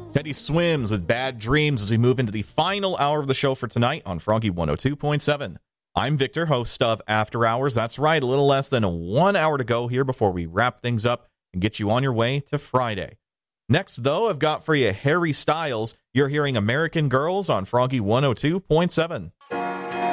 Teddy Swims with Bad Dreams as we move into the final hour of the show for tonight on Froggy 102.7. I'm Victor, host of After Hours. That's right, a little less than 1 hour to go here before we wrap things up and get you on your way to Friday. Next, though, I've got for you Harry Styles. You're hearing American Girls on Froggy 102.7.